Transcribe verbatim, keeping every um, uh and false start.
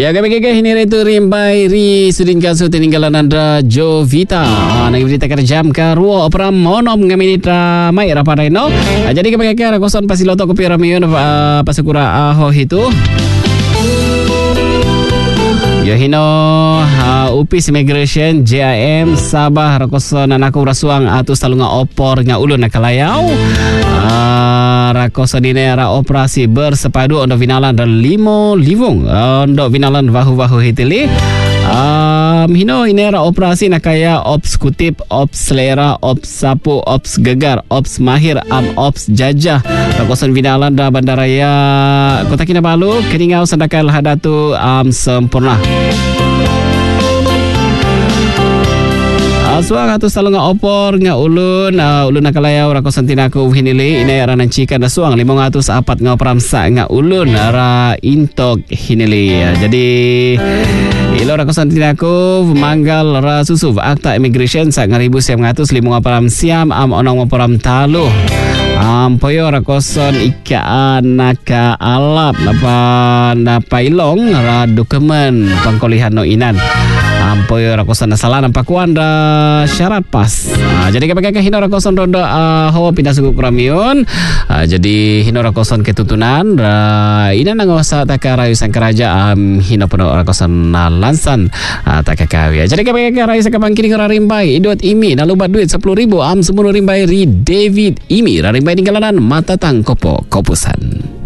Ya, kami kekeh ini itu rimbai ri sudin kasu tininggalan Andra Jovita. Ah, nang beritakan jam karua operam monom ngaminita mai rapadai no. Ah, jadi kami kekeh rakosan pasiloto kopi ramion uh, pasukura aho itu. Yohino uh, Upis Immigration J I M Sabah rakosan anaku rasuang atus talunga opor nga ulun nakalayau. Uh, rakosan ini era operasi bersepadu untuk finalan dan limo livung uh, untuk finalan bahu-bahu hitili. Um, hino ini era operasi nakaya ops kutip, ops selera, ops sapu, ops gegar, ops mahir, am ops jajah. Rakosan finalan da bandaraya Kota Kinabalu keningau sandakal hadatu am sempurna. Suang atus talunga opor nga ulun uh, ulun nakalayau rakosan tinaku hinili ina ara nancikan da suang limong atus apat nga operamsa nga ulun ara intok hinili. Jadi ilo rakosan tinaku manggal ra susuv akta immigration sa ngaribu siam ngatus limong operam siam am onong operam talu. Um, poyo rakoson ikaan naka alap napa napa ilong ra dokumen pangkolihan no inan. Um, poyo rakoson nasalah nampak kuanda syarat pas. Uh, jadi kapag hino rakoson rondo uh, hawa pindah suku kuramion. Uh, jadi hino rakoson ketutunan ra ina nangosa takarayu sang keraja um, hino peno rakoson uh, lansan uh, takakawi. Jadi kapag rayu sa kapangkini rarimbai idot imi nalubat duit sepuluh ribu am sepuluh rimbai ri David imi rarimbai tinggalan mata tang kopo kopusan.